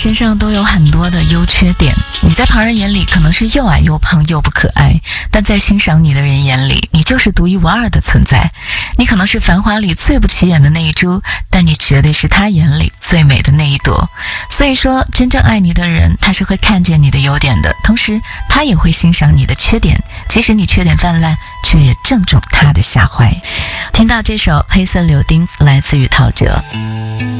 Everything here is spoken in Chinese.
身上都有很多的优缺点，你在旁人眼里可能是又矮又胖又不可爱，但在欣赏你的人眼里，你就是独一无二的存在。你可能是繁华里最不起眼的那一株，但你绝对是他眼里最美的那一朵。所以说，真正爱你的人，他是会看见你的优点的，同时他也会欣赏你的缺点，即使你缺点泛滥，却也正中他的下怀。听到这首《黑色柳丁》来自于陶喆。